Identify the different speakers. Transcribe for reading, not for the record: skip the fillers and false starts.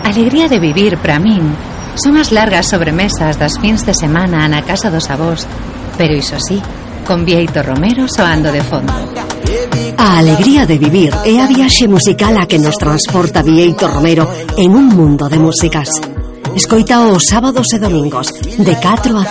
Speaker 1: alegría de vivir para min son as largas sobremesas das fins de semana na casa dos avós, pero iso sí, con Bieito Romero soando de fondo.
Speaker 2: A alegría de vivir é a viaxe musical a que nos transporta Bieito Romero en un mundo de músicas. Escoita os sábados e domingos de 4 a